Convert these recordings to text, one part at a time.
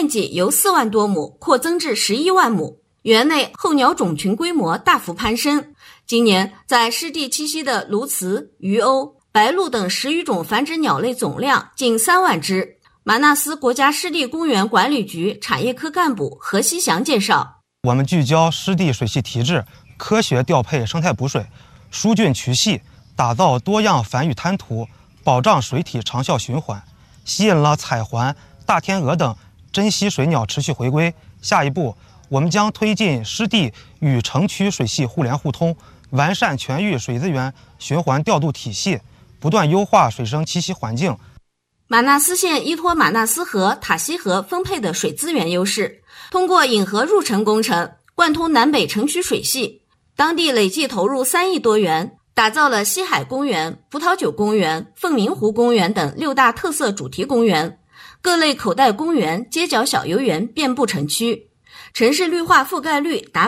面积由4万多亩扩增至11万亩，园内候鸟种群规模大幅攀升。今年在湿地栖息的鸬鹚、鱼鸥、白鹭等10余种繁殖鸟类总量近3万只。马纳斯国家湿地公园管理局产业科干部何希祥介绍， 我们聚焦湿地水系体制，科学调配生态补水，疏浚渠系，打造多样繁育滩涂，保障水体长效循环，吸引了彩环、大天鹅等珍稀水鸟持续回归。下一步，我们将推进湿地与城区水系互联互通，完善全域水资源循环调度体系，不断优化水生栖息环境。 马纳斯县依托马纳斯河、塔西河分配的水资源优势，通过引河入城工程贯通南北城区水系，当地累计投入3亿多元，打造了西海公园、葡萄酒公园、凤鸣湖公园等6大特色主题公园，各类口袋公园、街角小游园遍布城区，城市绿化覆盖率达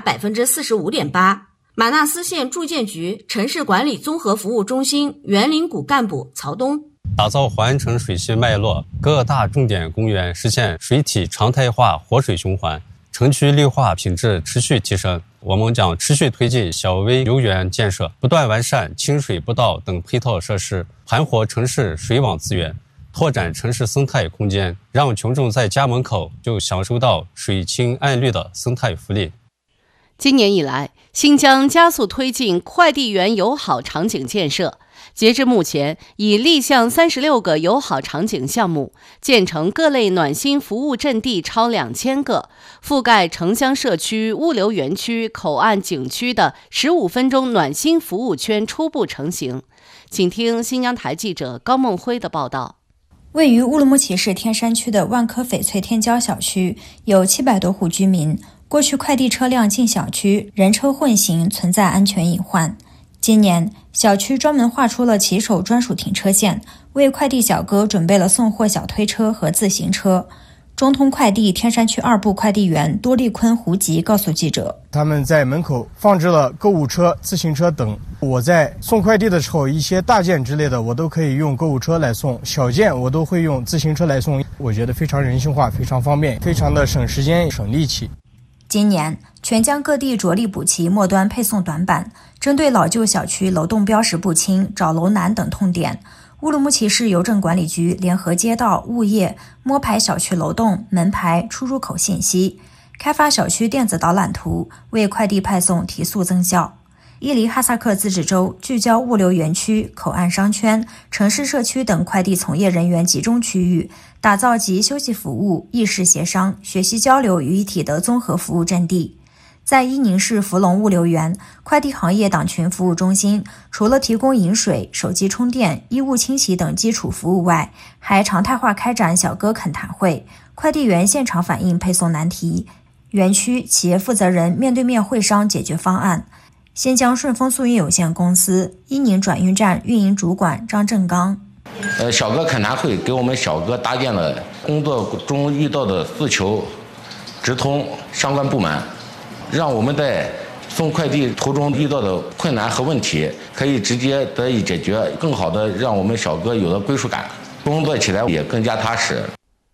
45.8%。马纳斯县住建局城市管理综合服务中心园林股干部曹东， 打造环城水系脉络，各大重点公园实现水体常态化活水循环，城区绿化品质持续提升。我们将持续推进小微游园建设，不断完善清水步道等配套设施，盘活城市水网资源，拓展城市生态空间，让群众在家门口就享受到水清岸绿的生态福利。 今年以来，新疆加速推进快递员友好场景建设，截至目前，已立项36个友好场景项目，建成各类暖心服务阵地超2000个，覆盖城乡社区、物流园区、口岸景区的15分钟暖心服务圈初步成型。请听新疆台记者高梦辉的报道。 位于乌鲁木齐市天山区的万科翡翠天骄小区有700多户居民，过去快递车辆进小区，人车混行，存在安全隐患。今年，小区专门划出了骑手专属停车线，为快递小哥准备了送货小推车和自行车。中通快递天山区2部快递员多利坤、胡吉告诉记者， 他们在门口放置了购物车、自行车等。我在送快递的时候，一些大件之类的我都可以用购物车来送，小件我都会用自行车来送。我觉得非常人性化，非常方便，非常的省时间省力气。 今年全疆各地着力补齐末端配送短板，针对老旧小区楼栋标识不清、找楼难等痛点，乌鲁木齐市邮政管理局联合街道、物业摸排小区楼栋、门牌、出入口信息，开发小区电子导览图，为快递派送提速增效。伊犁哈萨克自治州聚焦物流园区、口岸商圈、城市社区等快递从业人员集中区域，打造集休息服务、议事协商、学习交流于一体的综合服务阵地。在伊宁市福隆物流园快递行业党群服务中心，除了提供饮水、手机充电、衣物清洗等基础服务外，还常态化开展小哥恳谈会，快递员现场反映配送难题，园区企业负责人面对面会商解决方案。新疆顺丰速运有限公司伊宁转运站运营主管张正刚， 小哥恳谈会给我们小哥搭建了工作中遇到的事求直通相关部门，让我们在送快递途中遇到的困难和问题可以直接得以解决，更好的让我们小哥有了归属感，工作起来也更加踏实。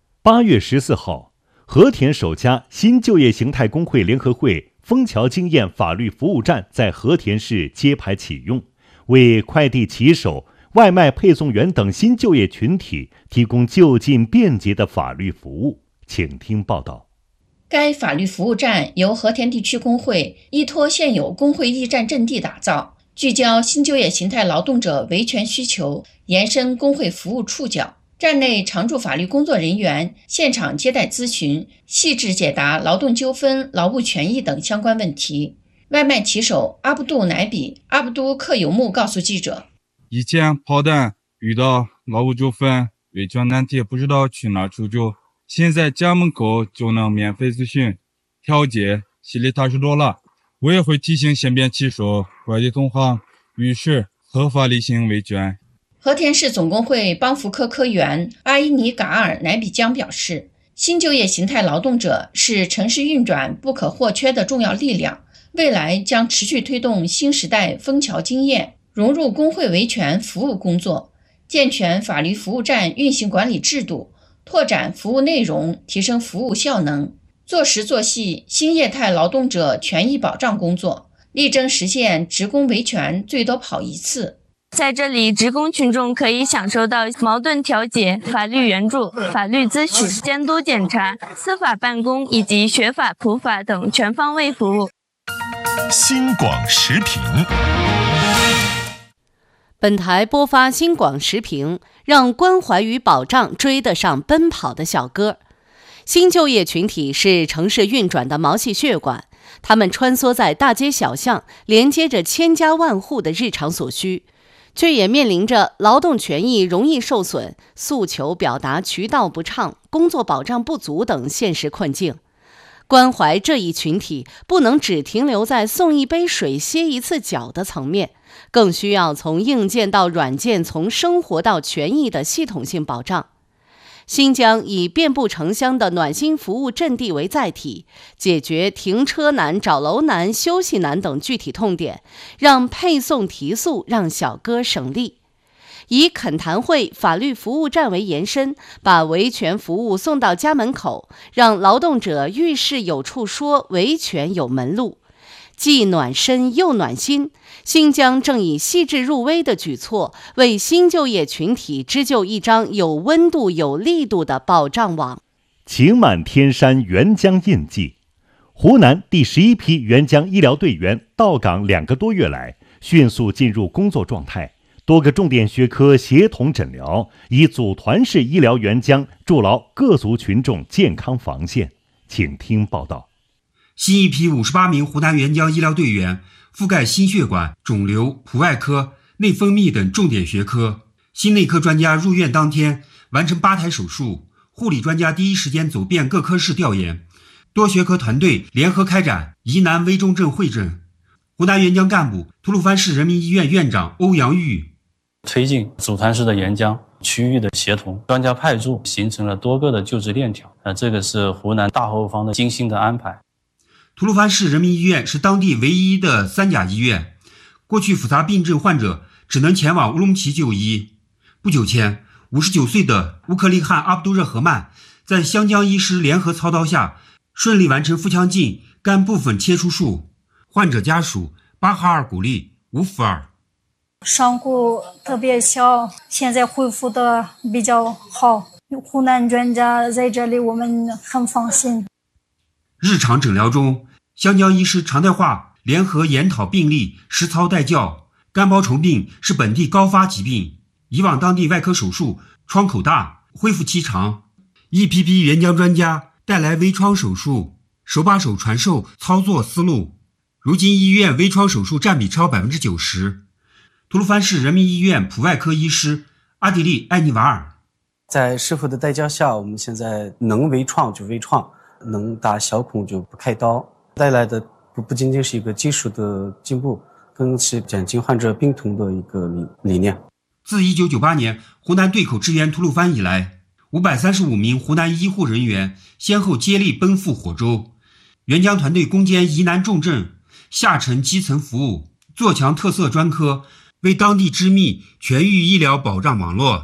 8月14号，和田首家新就业形态工会联合会枫桥经验法律服务站在和田市揭牌启用，为快递骑手、外卖配送员等新就业群体提供就近便捷的法律服务。请听报道。 该法律服务站由和田地区工会依托现有工会驿站阵地打造，聚焦新就业形态劳动者维权需求，延伸工会服务触角。站内常驻法律工作人员现场接待咨询，细致解答劳动纠纷、劳务权益等相关问题。外卖骑手阿布杜乃比、阿布都克尤木告诉记者， 以前跑单遇到劳务纠纷、维权难题不知道去哪求救，现在家门口就能免费咨询调解，心里踏实多了。我也会提醒身边骑手、快递同行遇事合法履行维权。 和田市总工会邦福科科员阿伊尼嘎尔乃比江表示，新就业形态劳动者是城市运转不可或缺的重要力量，未来将持续推动新时代枫桥经验融入工会维权服务工作，健全法律服务站运行管理制度， 拓展服务内容，提升服务效能，做实做细新业态劳动者权益保障工作，力争实现职工维权最多跑1次。 在这里，职工群众可以享受到矛盾调解、法律援助、法律咨询、监督检查、司法办公以及学法普法等全方位服务。 新广时评， 本台播发新广时评，让关怀与保障追得上奔跑的小哥。新就业群体是城市运转的毛细血管，他们穿梭在大街小巷，连接着千家万户的日常所需，却也面临着劳动权益容易受损、诉求表达渠道不畅、工作保障不足等现实困境。关怀这一群体，不能只停留在送一杯水、歇一次脚的层面，更需要从硬件到软件，从生活到权益的系统性保障。新疆以遍布城乡的暖心服务阵地为载体，解决停车难、找楼难、休息难等具体痛点，让配送提速，让小哥省力。以恳谈会、法律服务站为延伸，把维权服务送到家门口，让劳动者遇事有处说，维权有门路。既暖身又暖心，新疆正以细致入微的举措，为新就业群体织就一张有温度、有力度的保障网。 晴满天山援疆印记。湖南第11批援疆医疗队员到岗2个多月来，迅速进入工作状态，多个重点学科协同诊疗，以组团式医疗援疆筑牢各族群众健康防线。请听报道。 新一批58名湖南援疆医疗队员覆盖心血管、肿瘤、普外科、内分泌等重点学科。心内科专家入院当天完成8台手术，护理专家第一时间走遍各科室调研，多学科团队联合开展疑难危重症会诊。湖南援疆干部、吐鲁番市人民医院院长欧阳玉推进组团式的援疆，区域的协同，专家派驻，形成了多个的救治链条。这个是湖南大后方的精心的安排。 吐鲁番市人民医院是当地唯一的3甲医院，过去复杂病症患者只能前往乌鲁木齐就医。不久前，59岁的乌克丽汗阿卜杜热合曼在湘江医师联合操刀下，顺利完成腹腔镜肝部分切除术。患者家属巴哈尔鼓励吴福尔， 伤口特别小，现在恢复的比较好。湖南专家在这里，我们很放心。 日常诊疗中，湘江医师常态化联合研讨病例，实操带教。肝包虫病是本地高发疾病，以往当地外科手术创口大，恢复期长。一批批援疆专家带来微创手术，手把手传授操作思路。如今医院微创手术占比超 90%。吐鲁番市人民医院普外科医师阿迪利艾尼瓦尔， 在师傅的带教下，我们现在能微创就微创，能打小孔就不开刀，带来的不仅仅是一个技术的进步，更是减轻患者病痛的一个理念。 自1998年湖南对口支援吐鲁番以来，535名湖南医护人员先后接力奔赴火州，援疆团队攻坚疑难重症，下沉基层服务，做强特色专科，为当地织密全域医疗保障网络。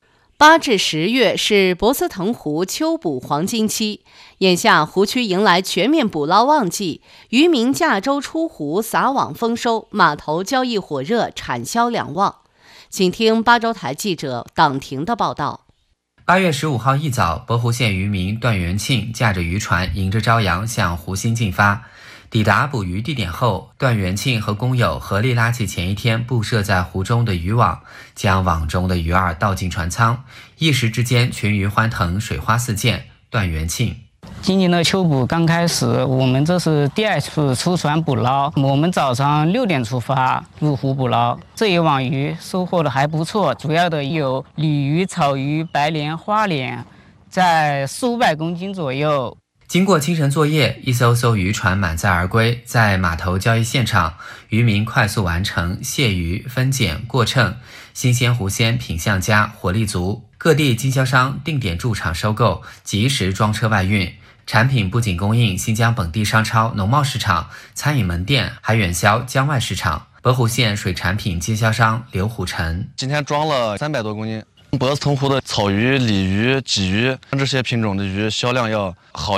8至10月是博斯腾湖秋捕黄金期，眼下湖区迎来全面捕捞旺季，渔民驾舟出湖撒网丰收，码头交易火热，产销两旺。请听巴州台记者党婷的报道。 8月15号一早，博湖县渔民段元庆驾着渔船迎着朝阳向湖心进发。抵达捕鱼地点后，段元庆和工友合力拉起前一天布设在湖中的渔网，将网中的鱼儿倒进船舱，一时之间群鱼欢腾，水花四溅。段元庆： 今年的秋捕刚开始，我们这是第2次出船捕捞。我们早上6点出发入湖捕捞，这一网鱼收获的还不错，主要的有鲤鱼、草鱼、白鲢、花鲢，在400-500公斤左右。 经过清晨作业，一艘艘渔船满载而归，在码头交易现场，渔民快速完成卸鱼、分拣、过秤，新鲜湖鲜品相佳，活力足。各地经销商定点驻场收购，及时装车外运。产品不仅供应新疆本地商超、农贸市场、餐饮门店，还远销疆外市场。博湖县水产品经销商刘虎成： 今天装了300多公斤， 博斯通湖的草鱼、鲤鱼、鲫鱼这些品种的鱼销量要好。